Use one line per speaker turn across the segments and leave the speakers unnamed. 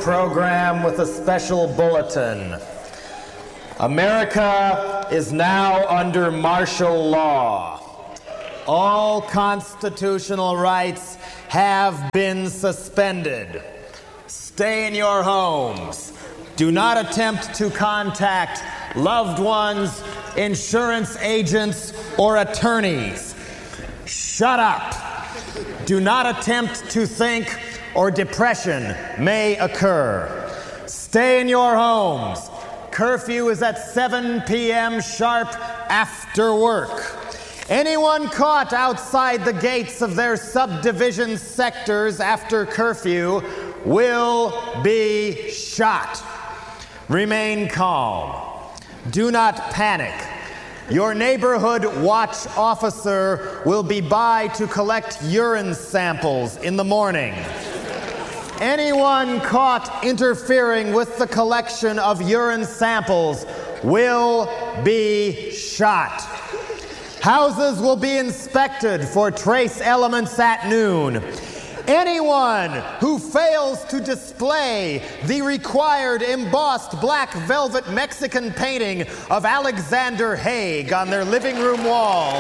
program with a special bulletin. America is now under martial law. All constitutional rights have been suspended. Stay in your homes. Do not attempt to contact loved ones, insurance agents, or attorneys. Shut up. Do not attempt to think, or depression may occur. Stay in your homes. Curfew is at 7 p.m. sharp after work. Anyone caught outside the gates of their subdivision sectors after curfew will be shot. Remain calm. Do not panic. Your neighborhood watch officer will be by to collect urine samples in the morning. Anyone caught interfering with the collection of urine samples will be shot. Houses will be inspected for trace elements at noon. Anyone who fails to display the required embossed black velvet Mexican painting of Alexander Haig on their living room wall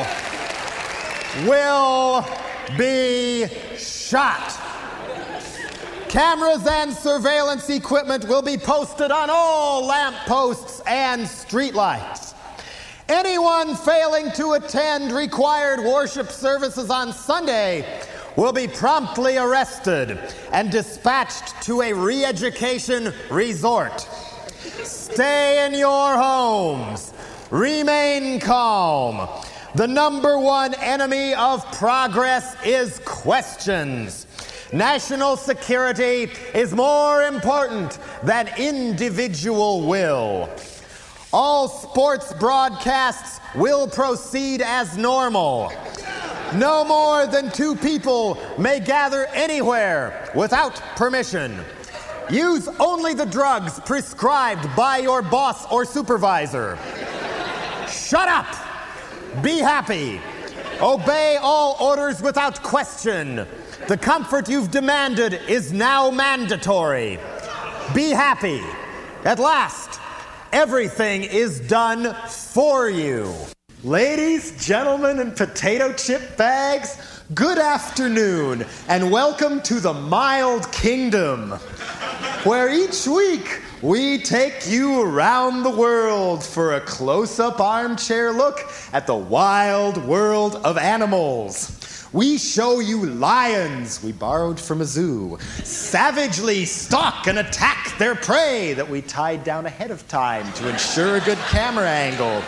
will be shot. Cameras and surveillance equipment will be posted on all lampposts and streetlights. Anyone failing to attend required worship services on Sunday will be promptly arrested and dispatched to a re-education resort. Stay in your homes. Remain calm. The number one enemy of progress is questions. National security is more important than individual will. All sports broadcasts will proceed as normal. No more than 2 people may gather anywhere without permission. Use only the drugs prescribed by your boss or supervisor. Shut up. Be happy. Obey all orders without question. The comfort you've demanded is now mandatory. Be happy. At last, everything is done for you. Ladies, gentlemen, and potato chip bags, good afternoon, and welcome to the Mild Kingdom, where each week we take you around the world for a close-up armchair look at the wild world of animals. We show you lions we borrowed from a zoo, savagely stalk and attack their prey that we tied down ahead of time to ensure a good camera angle.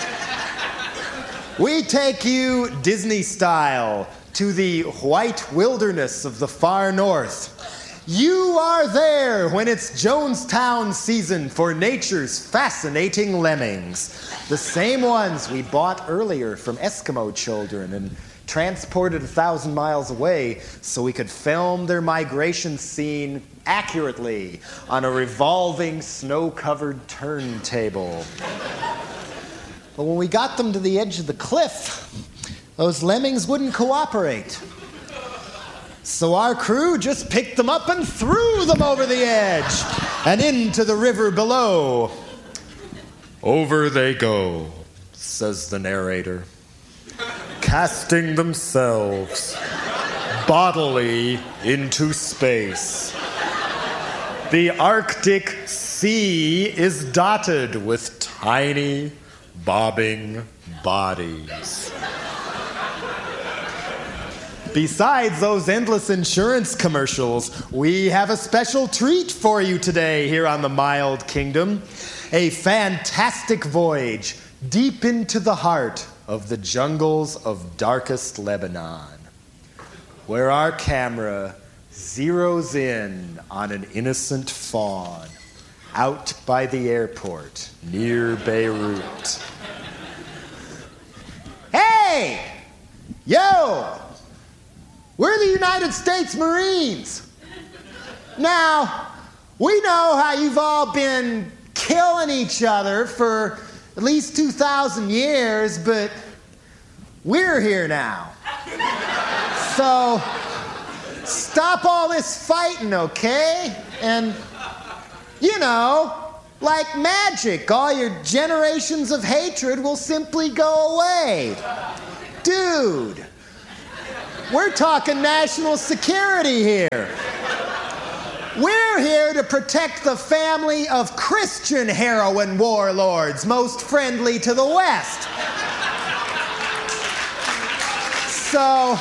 We take you Disney style to the white wilderness of the far north. You are there when it's Jonestown season for nature's fascinating lemmings. The same ones we bought earlier from Eskimo children and transported 1,000 miles away so we could film their migration scene accurately on a revolving snow-covered turntable. But when we got them to the edge of the cliff, those lemmings wouldn't cooperate. So our crew just picked them up and threw them over the edge and into the river below. Over they go, says the narrator, casting themselves bodily into space. The Arctic Sea is dotted with tiny, bobbing bodies. Besides those endless insurance commercials, we have a special treat for you today here on the Mild Kingdom. A fantastic voyage deep into the heart of the jungles of darkest Lebanon, where our camera zeroes in on an innocent fawn out by the airport near Beirut. Hey! Yo! We're the United States Marines. Now, we know how you've all been killing each other for at least 2,000 years, but we're here now. So, stop all this fighting, okay? And You know, like magic, all your generations of hatred will simply go away. Dude, we're talking national security here. We're here to protect the family of Christian heroin warlords most friendly to the West. So,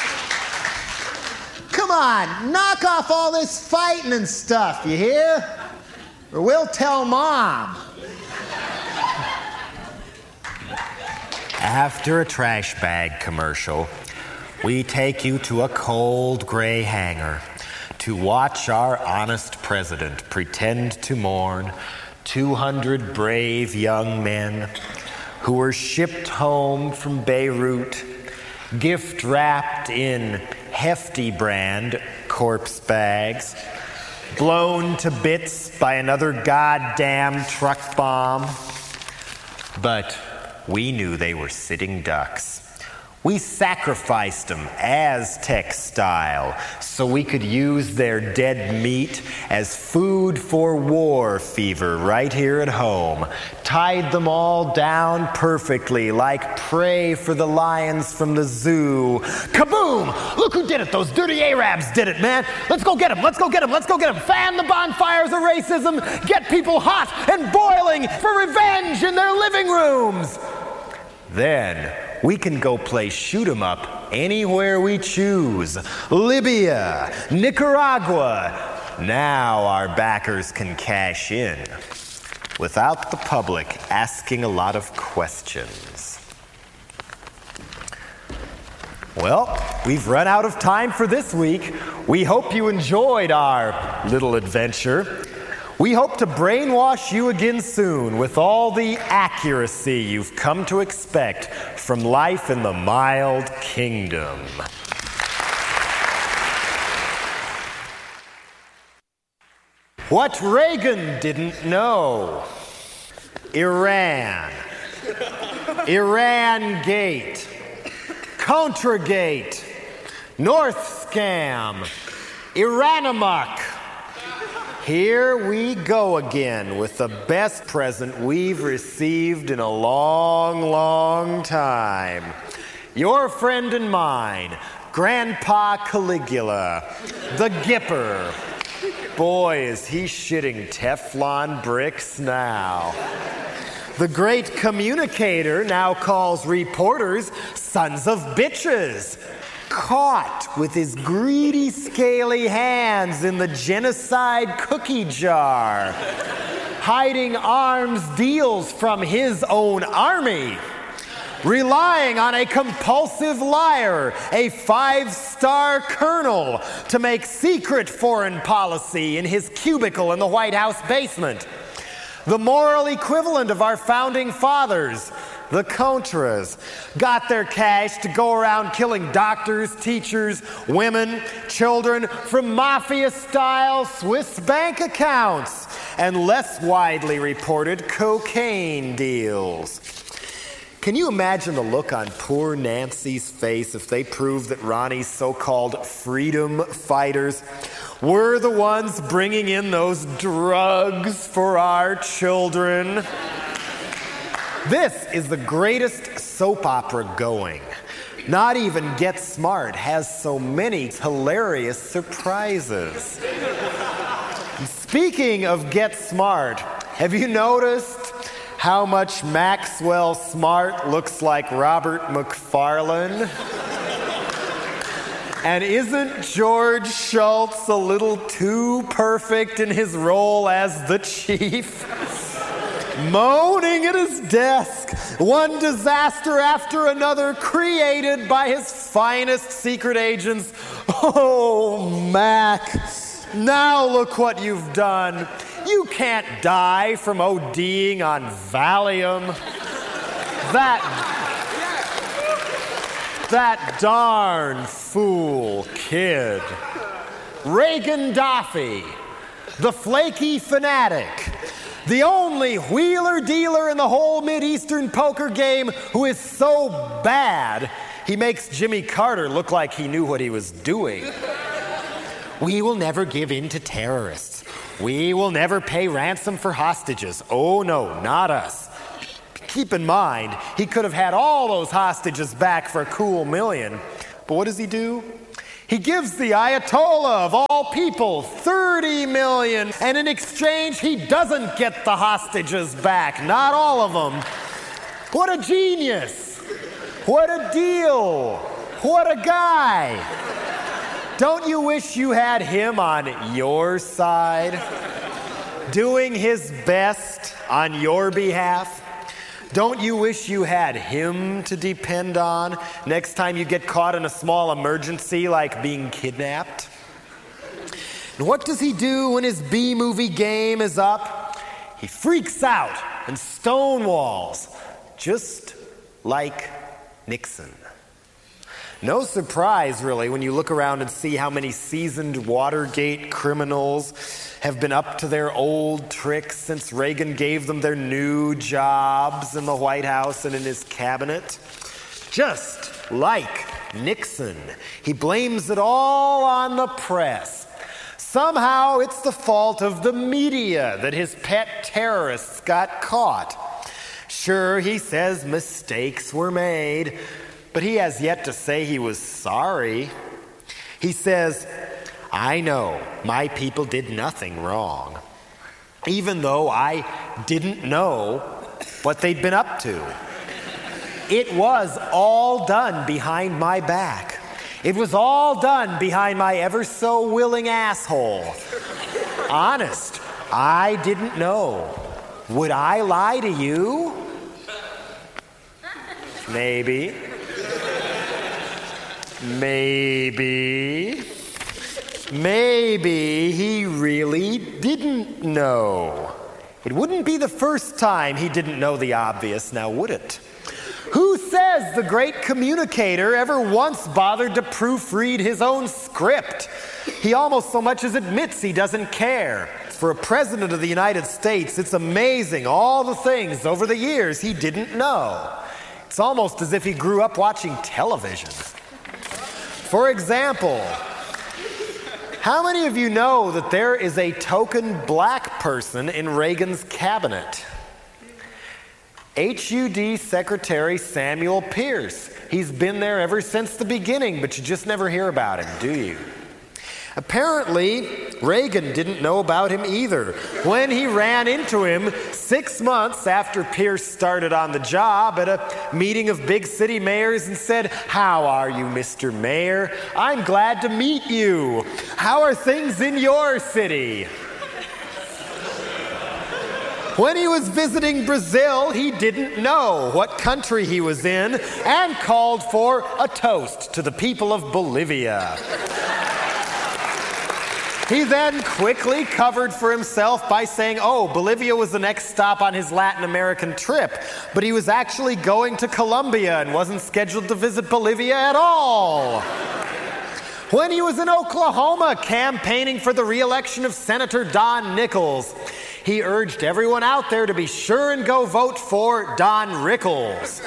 come on, knock off all this fighting and stuff, you hear? Or we'll tell Mom.
After a trash bag commercial, we take you to a cold gray hangar to watch our honest president pretend to mourn 200 brave young men who were shipped home from Beirut, gift wrapped in Hefty brand corpse bags, blown to bits by another goddamn truck bomb. But we knew they were sitting ducks. We sacrificed them Aztec style so we could use their dead meat as food for war fever right here at home. Tied them all down perfectly like prey for the lions from the zoo. Kaboom! Look who did it. Those dirty Arabs did it, man. Let's go get them. Let's go get them. Let's go get them. Fan the bonfires of racism. Get people hot and boiling for revenge in their living rooms. Then we can go play shoot 'em up anywhere we choose. Libya, Nicaragua. Now our backers can cash in without the public asking a lot of questions. Well, we've run out of time for this week. We hope you enjoyed our little adventure. We hope to brainwash you again soon with all the accuracy you've come to expect from life in the mild kingdom. What Reagan didn't know. Iran. Iran-gate. Contragate. North Scam. Iran-amok. Here we go again with the best present we've received in a long, long time. Your friend and mine, Grandpa Caligula, the Gipper. Boy, is he shitting Teflon bricks now. The great communicator now calls reporters sons of bitches. Caught with his greedy, scaly hands in the genocide cookie jar, hiding arms deals from his own army, relying on a compulsive liar, a 5-star colonel, to make secret foreign policy in his cubicle in the White House basement. The moral equivalent of our founding fathers, the Contras, got their cash to go around killing doctors, teachers, women, children from mafia-style Swiss bank accounts and less widely reported cocaine deals. Can you imagine the look on poor Nancy's face if they proved that Ronnie's so-called freedom fighters were the ones bringing in those drugs for our children? This is the greatest soap opera going. Not even Get Smart has so many hilarious surprises. Speaking of Get Smart, have you noticed how much Maxwell Smart looks like Robert McFarlane? And isn't George Schultz a little too perfect in his role as the chief? Moaning at his desk, one disaster after another created by his finest secret agents. Oh, Mac, now look what you've done. You can't die from ODing on Valium. That darn fool kid. Reagan Daffy, the flaky fanatic, the only wheeler-dealer in the whole Mideastern poker game who is so bad, he makes Jimmy Carter look like he knew what he was doing. We will never give in to terrorists. We will never pay ransom for hostages. Oh no, not us. Keep in mind, he could have had all those hostages back for a cool $1 million. But what does he do? He gives the Ayatollah of all people $30 million, and in exchange, he doesn't get the hostages back, not all of them. What a genius! What a deal! What a guy! Don't you wish you had him on your side, doing his best on your behalf? Don't you wish you had him to depend on next time you get caught in a small emergency like being kidnapped? And what does he do when his B-movie game is up? He freaks out and stonewalls, just like Nixon. No surprise, really, when you look around and see how many seasoned Watergate criminals have been up to their old tricks since Reagan gave them their new jobs in the White House and in his cabinet. Just like Nixon, he blames it all on the press. Somehow it's the fault of the media that his pet terrorists got caught. Sure, he says mistakes were made, but he has yet to say he was sorry. He says, I know my people did nothing wrong, even though I didn't know what they'd been up to. It was all done behind my back. It was all done behind my ever so willing asshole. Honest, I didn't know. Would I lie to you? Maybe. Maybe he really didn't know. It wouldn't be the first time he didn't know the obvious, now would it? Who says the great communicator ever once bothered to proofread his own script? He almost so much as admits he doesn't care. For a president of the United States, it's amazing all the things over the years he didn't know. It's almost as if he grew up watching television. For example, how many of you know that there is a token black person in Reagan's cabinet? HUD Secretary Samuel Pierce. He's been there ever since the beginning, but you just never hear about him, do you? Apparently, Reagan didn't know about him either when he ran into him 6 months after Pierce started on the job at a meeting of big city mayors and said, "How are you, Mr. Mayor? I'm glad to meet you. How are things in your city?" When he was visiting Brazil, he didn't know what country he was in and called for a toast to the people of Bolivia. He then quickly covered for himself by saying, Bolivia was the next stop on his Latin American trip, but he was actually going to Colombia and wasn't scheduled to visit Bolivia at all. When he was in Oklahoma campaigning for the re-election of Senator Don Nickles, he urged everyone out there to be sure and go vote for Don Rickles.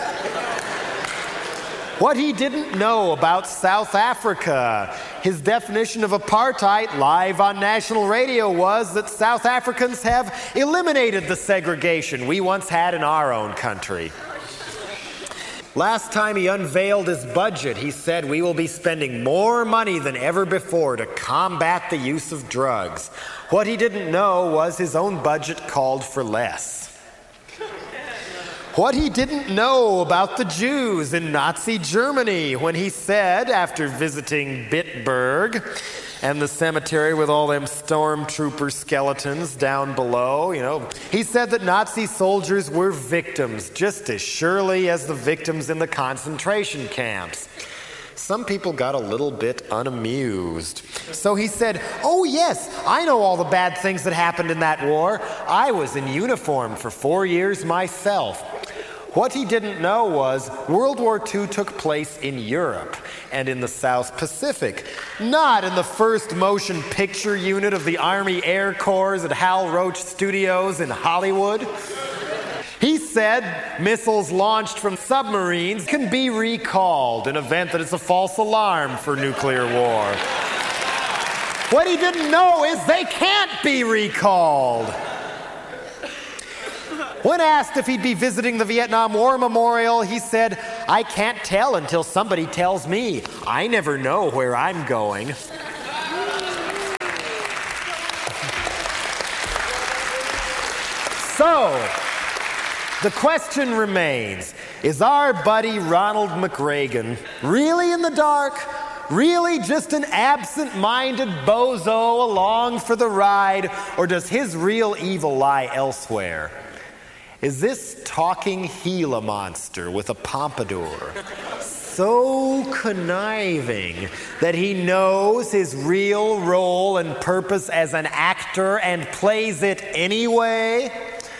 What he didn't know about South Africa, his definition of apartheid live on national radio was that South Africans have eliminated the segregation we once had in our own country. Last time he unveiled his budget, he said we will be spending more money than ever before to combat the use of drugs. What he didn't know was his own budget called for less. What he didn't know about the Jews in Nazi Germany when he said, after visiting Bitburg and the cemetery with all them stormtrooper skeletons down below, he said that Nazi soldiers were victims just as surely as the victims in the concentration camps. Some people got a little bit unamused. So he said, yes, I know all the bad things that happened in that war. I was in uniform for 4 years myself. What he didn't know was World War II took place in Europe and in the South Pacific, not in the first motion picture unit of the Army Air Corps at Hal Roach Studios in Hollywood. He said missiles launched from submarines can be recalled, an event that is a false alarm for nuclear war. What he didn't know is they can't be recalled. When asked if he'd be visiting the Vietnam War Memorial, he said, "I can't tell until somebody tells me. I never know where I'm going." So, the question remains, is our buddy Ronald McReagan really in the dark? Really just an absent-minded bozo along for the ride? Or does his real evil lie elsewhere? Is this talking Gila monster with a pompadour so conniving that he knows his real role and purpose as an actor and plays it anyway?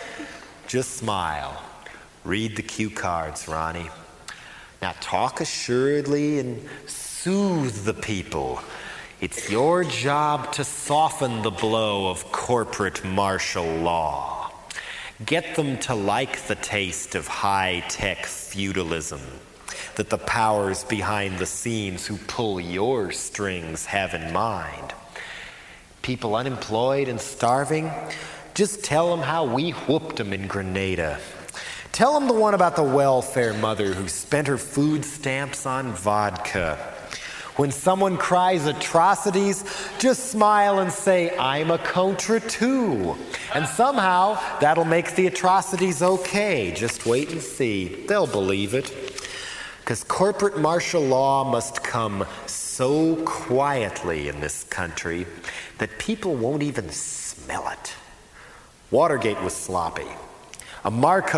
Just smile. Read the cue cards, Ronnie. Now talk assuredly and soothe the people. It's your job to soften the blow of corporate martial law. Get them to like the taste of high-tech feudalism that the powers behind the scenes who pull your strings have in mind. People unemployed and starving, just tell them how we whooped them in Grenada. Tell them the one about the welfare mother who spent her food stamps on vodka. When someone cries atrocities, just smile and say, "I'm a Contra too." And somehow that'll make the atrocities okay. Just wait and see. They'll believe it. Because corporate martial law must come so quietly in this country that people won't even smell it. Watergate was sloppy. A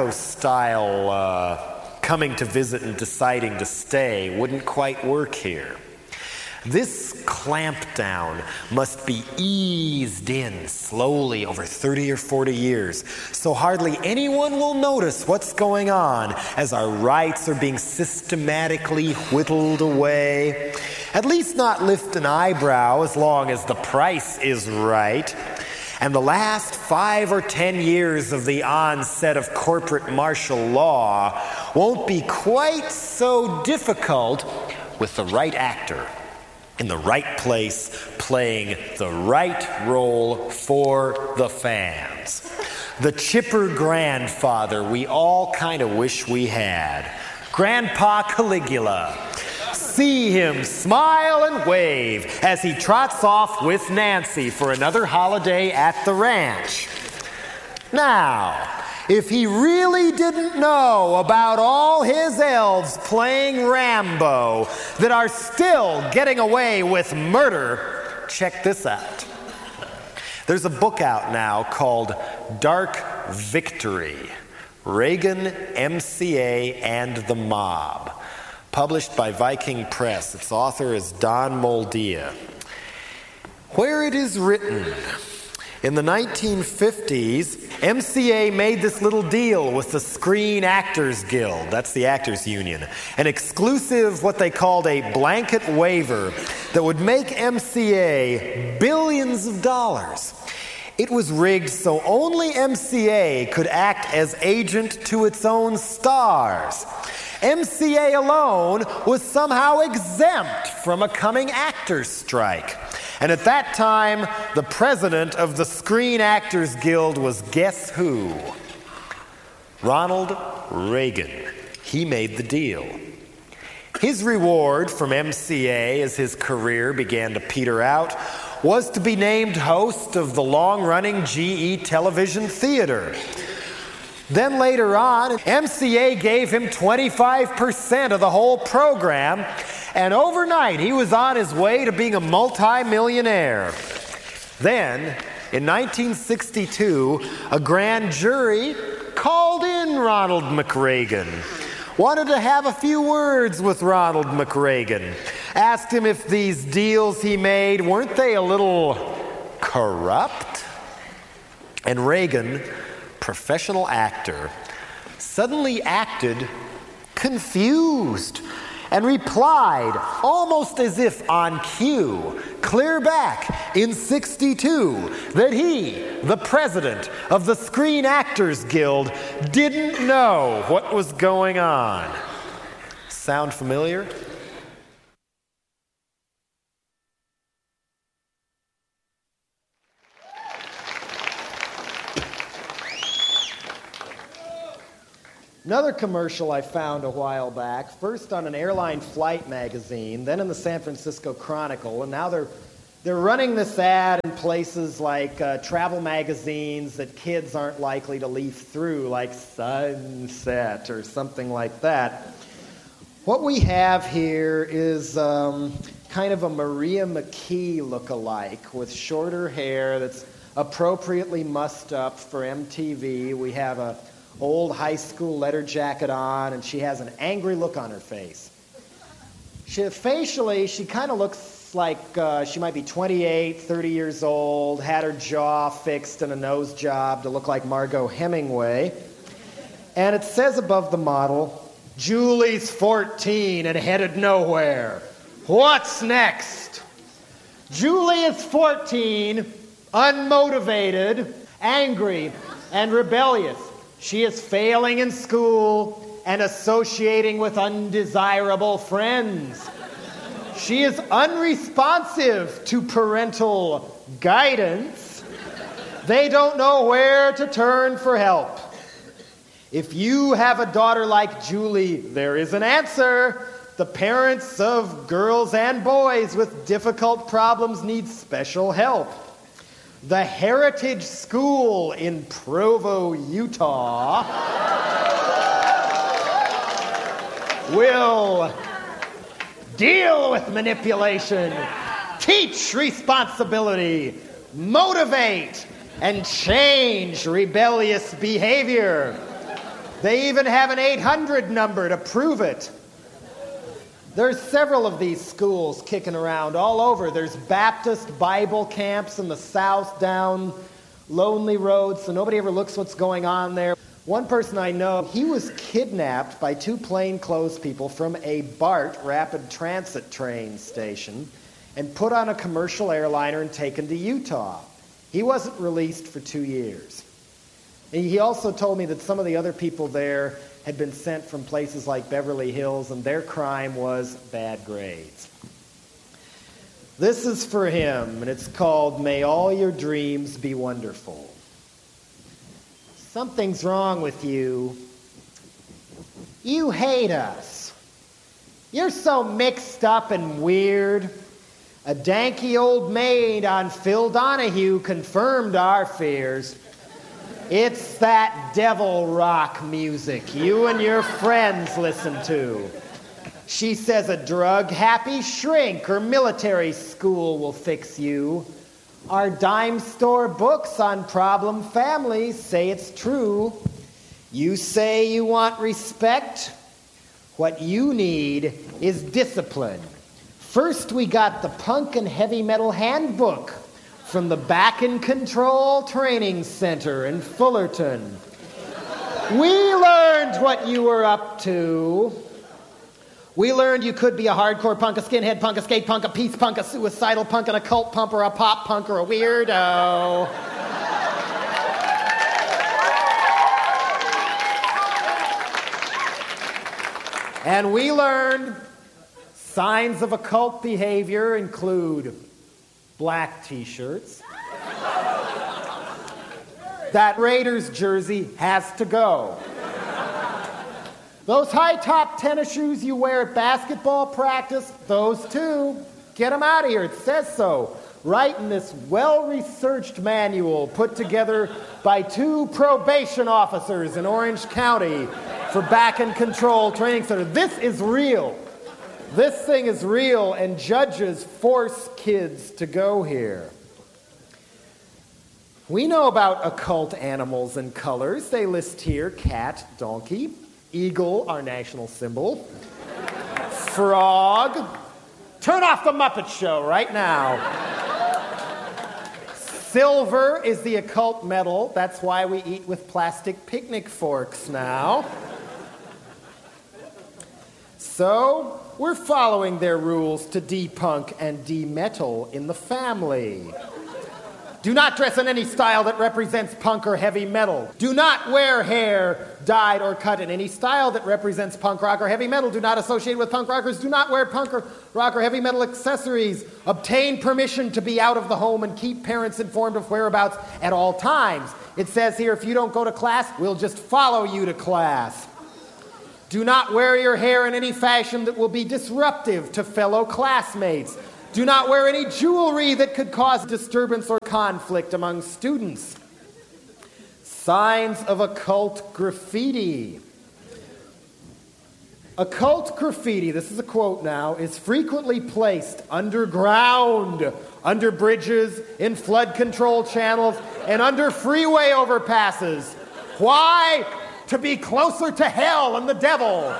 Marcos-style coming to visit and deciding to stay wouldn't quite work here. This clampdown must be eased in slowly over 30 or 40 years, so hardly anyone will notice what's going on as our rights are being systematically whittled away. At least not lift an eyebrow as long as the price is right. And the last 5 or 10 years of the onset of corporate martial law won't be quite so difficult with the right actor in the right place, playing the right role for the fans. The chipper grandfather we all kind of wish we had. Grandpa Caligula. See him smile and wave as he trots off with Nancy for another holiday at the ranch. Now, if he really didn't know about all his elves playing Rambo that are still getting away with murder, check this out. There's a book out now called Dark Victory, Reagan, MCA, and the Mob, published by Viking Press. Its author is Don Moldia. Where it is written, in the 1950s, MCA made this little deal with the Screen Actors Guild, that's the Actors Union, an exclusive, what they called a blanket waiver that would make MCA billions of dollars. It was rigged so only MCA could act as agent to its own stars. MCA alone was somehow exempt from a coming actors' strike. And at that time, the president of the Screen Actors Guild was guess who? Ronald Reagan. He made the deal. His reward from MCA as his career began to peter out was to be named host of the long-running GE television theater. Then later on, MCA gave him 25% of the whole program, and overnight he was on his way to being a multi-millionaire. Then, in 1962, a grand jury called in Ronald McReagan, wanted to have a few words with Ronald McReagan, asked him if these deals he made, weren't they a little corrupt? And Reagan, professional actor, suddenly acted confused and replied, almost as if on cue, clear back in '62, that he, the president of the Screen Actors Guild, didn't know what was going on. Sound familiar?
Another commercial I found a while back, first on an airline flight magazine, then in the San Francisco Chronicle, and now they're running this ad in places like travel magazines that kids aren't likely to leaf through, like Sunset or something like that. What we have here is kind of a Maria McKee look-alike with shorter hair that's appropriately mussed up for MTV. We have a old high school letter jacket on, and she has an angry look on her face. Facially, she kind of looks like she might be 28, 30 years old, had her jaw fixed and a nose job to look like Margot Hemingway. And it says above the model, "Julie's 14 and headed nowhere. What's next?" Julie is 14, unmotivated, angry, and rebellious. She is failing in school and associating with undesirable friends. She is unresponsive to parental guidance. They don't know where to turn for help. If you have a daughter like Julie, there is an answer. The parents of girls and boys with difficult problems need special help. The Heritage School in Provo, Utah will deal with manipulation, teach responsibility, motivate, and change rebellious behavior. They even have an 800 number to prove it. There's several of these schools kicking around all over. There's Baptist Bible camps in the South down lonely roads, so nobody ever looks what's going on there. One person I know, he was kidnapped by two plainclothes people from a BART rapid transit train station and put on a commercial airliner and taken to Utah. He wasn't released for 2 years. And he also told me that some of the other people there had been sent from places like Beverly Hills, and their crime was bad grades. This is for him, and it's called "May All Your Dreams Be Wonderful." Something's wrong with you. You hate us. You're so mixed up and weird. A danky old maid on Phil Donahue confirmed our fears. It's that devil rock music you and your friends listen to. She says a drug-happy shrink or military school will fix you. Our dime store books on problem families say it's true. You say you want respect. What you need is discipline. First, we got the Punk and Heavy Metal Handbook from the Back in Control Training Center in Fullerton. We learned what you were up to. We learned you could be a hardcore punk, a skinhead punk, a skate punk, a peace punk, a suicidal punk, an occult punk, or a pop punk, or a weirdo. And we learned signs of occult behavior include black t-shirts. That Raiders jersey has to go. Those high-top tennis shoes you wear at basketball practice, those too. Get them out of here. It says so. Right in this well-researched manual put together by 2 probation officers in Orange County for Back in Control Training Center. This is real. This thing is real, and judges force kids to go here. We know about occult animals and colors. They list here cat, donkey, eagle, our national symbol, frog. Turn off the Muppet Show right now. Silver is the occult metal. That's why we eat with plastic picnic forks now. So, we're following their rules to de-punk and de-metal in the family. Do not dress in any style that represents punk or heavy metal. Do not wear hair dyed or cut in any style that represents punk rock or heavy metal. Do not associate with punk rockers. Do not wear punk or rock or heavy metal accessories. Obtain permission to be out of the home and keep parents informed of whereabouts at all times. It says here, if you don't go to class, we'll just follow you to class. Do not wear your hair in any fashion that will be disruptive to fellow classmates. Do not wear any jewelry that could cause disturbance or conflict among students. Signs of occult graffiti. Occult graffiti, this is a quote now, is frequently placed underground, under bridges, in flood control channels, and under freeway overpasses. Why? To be closer to hell and the devil.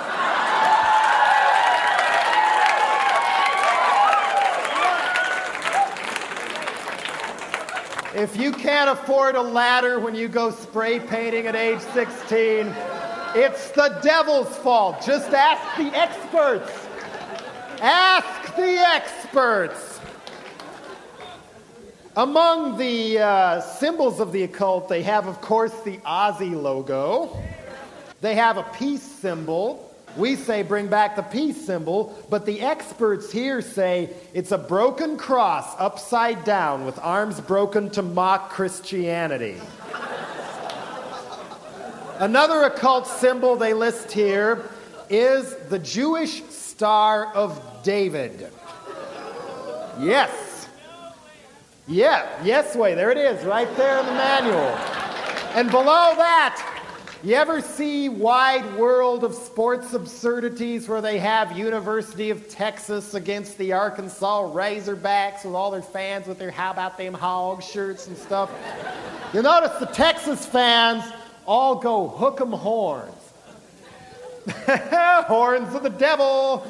If you can't afford a ladder when you go spray painting at age 16, it's the devil's fault. Just ask the experts. Ask the experts. Among the symbols of the occult, they have, of course, the Aussie logo. They have a peace symbol. We say bring back the peace symbol, but the experts here say it's a broken cross upside down with arms broken to mock Christianity. Another occult symbol they list here is the Jewish Star of David. Yes. Yeah, yes way, there it is, right there in the manual. And below that, you ever see Wide World of Sports Absurdities where they have University of Texas against the Arkansas Razorbacks with all their fans with their "How About Them Hogs" shirts and stuff? You'll notice the Texas fans all go hook 'em horns. Horns of the devil.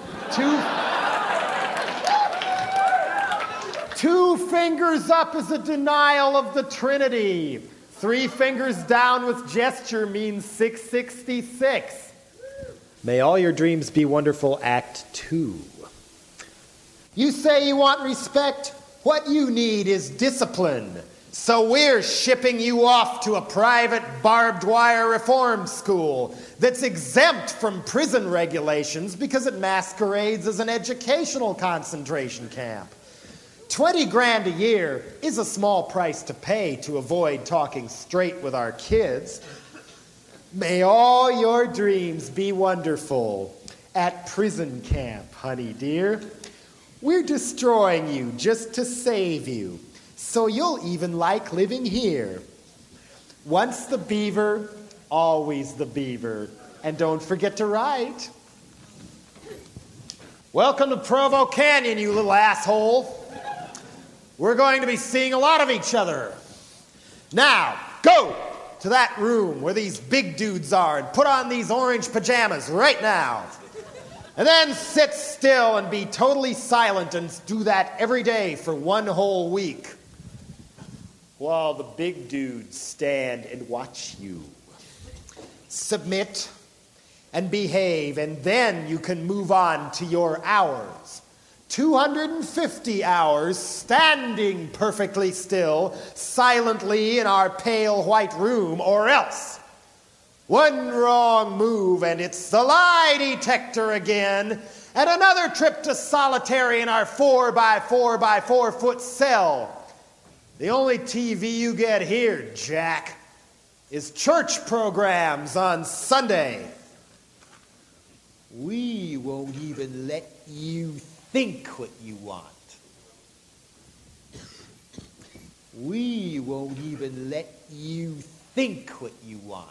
Two fingers up is a denial of the Trinity. 3 fingers down with gesture means 666. May all your dreams be wonderful, Act 2. You say you want respect? What you need is discipline. So we're shipping you off to a private barbed wire reform school that's exempt from prison regulations because it masquerades as an educational concentration camp. 20 grand a year is a small price to pay to avoid talking straight with our kids. May all your dreams be wonderful at prison camp, honey dear. We're destroying you just to save you, so you'll even like living here. Once the beaver, always the beaver. And don't forget to write. Welcome to Provo Canyon, you little asshole. We're going to be seeing a lot of each other. Now, go to that room where these big dudes are and put on these orange pajamas right now. And then sit still and be totally silent and do that every day for 1 whole week while the big dudes stand and watch you. Submit and behave, and then you can move on to your hours. 250 hours standing perfectly still, silently in our pale white room, or else 1 wrong move and it's the lie detector again, and another trip to solitary in our 4x4 foot cell. The only TV you get here, Jack, is church programs on Sunday. We won't even let you think what you want. We won't even let you think what you want.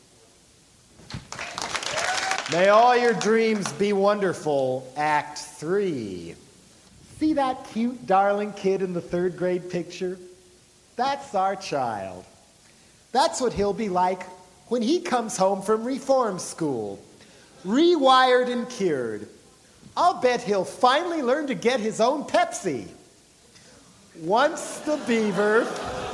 May all your dreams be wonderful, Act 3. See that cute, darling kid in the 3rd grade picture? That's our child. That's what he'll be like when he comes home from reform school. Rewired and cured. I'll bet he'll finally learn to get his own Pepsi. Once the beaver,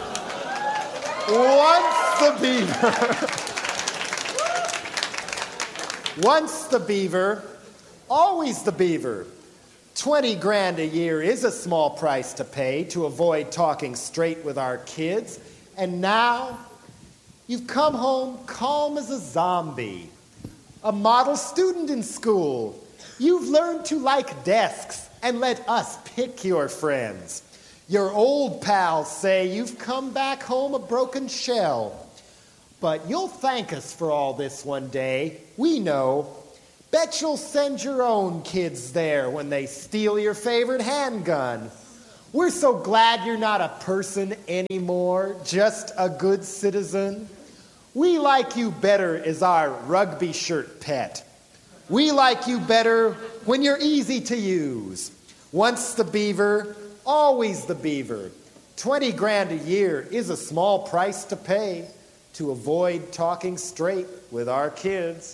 always the beaver. 20 grand a year is a small price to pay to avoid talking straight with our kids. And now, you've come home calm as a zombie. A model student in school. You've learned to like desks and let us pick your friends. Your old pals say you've come back home a broken shell. But you'll thank us for all this one day. We know. Bet you'll send your own kids there when they steal your favorite handgun. We're so glad you're not a person anymore, just a good citizen. We like you better as our rugby shirt pet. We like you better when you're easy to use. Once the beaver, always the beaver. 20 grand a year is a small price to pay to avoid talking straight with our kids.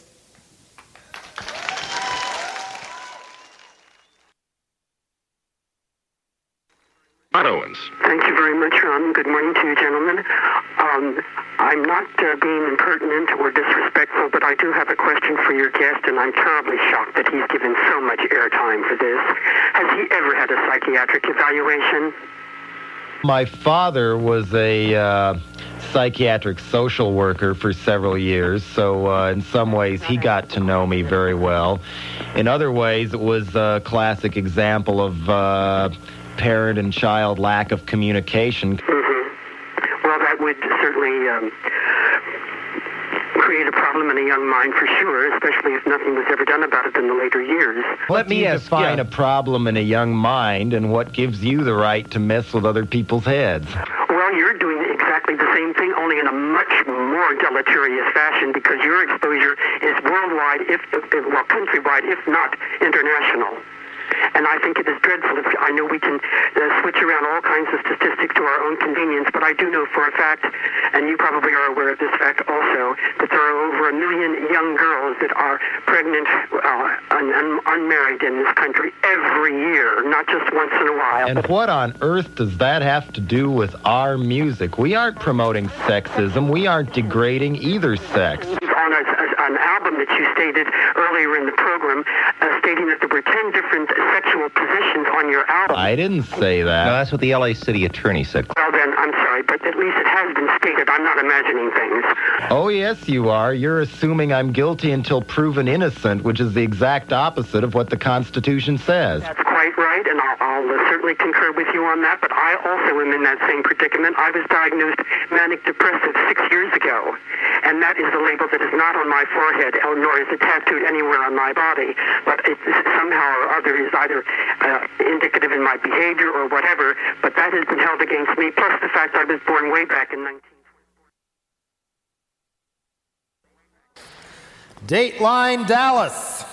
Owens.
Thank you very much, Ron. Good morning to you, gentlemen. I'm not being impertinent or disrespectful, but I do have a question for your guest, and I'm terribly shocked that he's given so much airtime for this. Has he ever had a psychiatric evaluation?
My father was a psychiatric social worker for several years, so in some ways he got to know me very well. In other ways, it was a classic example of parent and child lack of communication.
Well, that would certainly create a problem in a young mind for sure, especially if nothing was ever done about it in the later years.
Let me define a problem in a young mind, and what gives you the right to mess with other people's heads?
Well, you're doing exactly the same thing, only in a much more deleterious fashion, because your exposure is worldwide, well, countrywide, if not international. And I think it is dreadful. I know we can switch around all kinds of statistics to our own convenience, but I do know for a fact, and you probably are aware of this fact also, that there are over 1 million young girls that are pregnant and unmarried in this country every year, not just once in a while.
And what on earth does that have to do with our music? We aren't promoting sexism. We aren't degrading either sex.
On an album that you stated earlier in the program, stating that there were 10 different sexual positions on your album.
I didn't say that.
No, that's what the L.A. City attorney said.
Well then, I'm sorry, but at least it has been stated. I'm not imagining things.
Oh, yes, you are. You're assuming I'm guilty until proven innocent, which is the exact opposite of what the Constitution says.
That's quite right, and I'll certainly concur with you on that, but I also am in that same predicament. I was diagnosed manic depressive 6 years ago, and that is a label that is not on my forehead, nor is it tattooed anywhere on my body, but it somehow or other is either indicative in my behavior or whatever, but that has been held against me, plus the fact I was born way back in 19...
Dateline Dallas.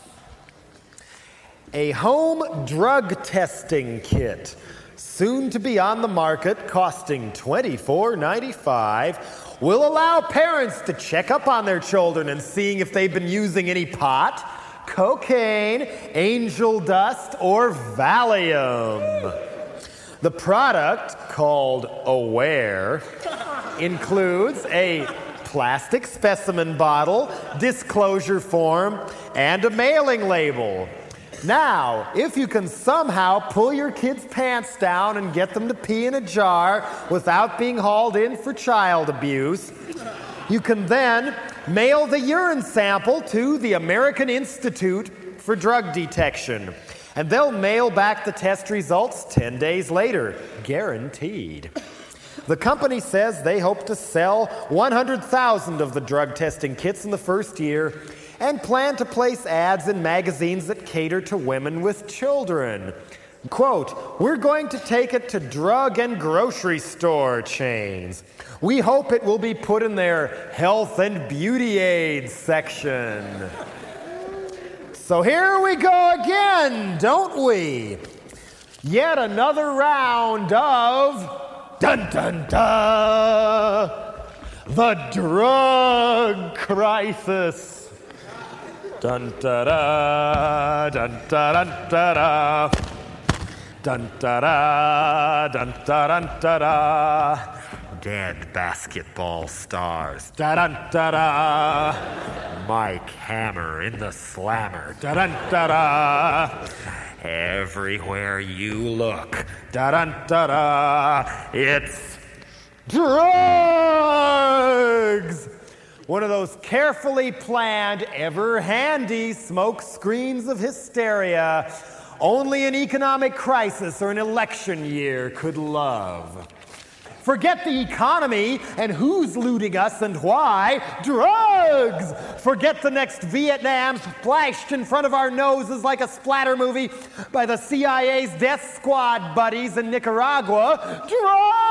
A home drug testing kit, soon to be on the market, costing $24.95, will allow parents to check up on their children and seeing if they've been using any pot, cocaine, angel dust, or Valium. The product, called Aware, includes a plastic specimen bottle, disclosure form, and a mailing label. Now, if you can somehow pull your kids' pants down and get them to pee in a jar without being hauled in for child abuse, you can then mail the urine sample to the American Institute for Drug Detection, and they'll mail back the test results 10 days later, guaranteed. The company says they hope to sell 100,000 of the drug testing kits in the first year and plan to place ads in magazines that cater to women with children. Quote, "We're going to take it to drug and grocery store chains. We hope it will be put in their health and beauty aids section." So here we go again, don't we? Yet another round of dun dun dun, the drug crisis. Dun da da, dun da dun da da, dun da da, dun da dun da da. Dead basketball stars. Da dun da da. Mike Hammer in the slammer. Da dun da da. Everywhere you look. Da dun da da. It's drugs. One of those carefully planned, ever-handy smoke screens of hysteria only an economic crisis or an election year could love. Forget the economy and who's looting us and why. Drugs! forget the next Vietnam splashed in front of our noses like a splatter movie by the CIA's death squad buddies in Nicaragua. Drive!